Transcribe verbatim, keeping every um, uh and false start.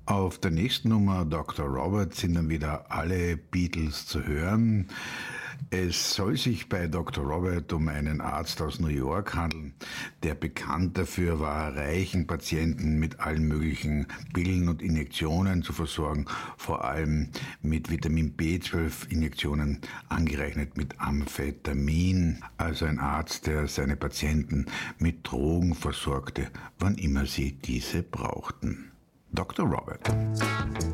Auf der nächsten Nummer Doktor Robert sind dann wieder alle Beatles zu hören. Es soll sich bei Doktor Robert um einen Arzt aus New York handeln, der bekannt dafür war, reichen Patienten mit allen möglichen Pillen und Injektionen zu versorgen, vor allem mit Vitamin B zwölf Injektionen, angereichert mit Amphetamin. Also ein Arzt, der seine Patienten mit Drogen versorgte, wann immer sie diese brauchten. Doktor Robert.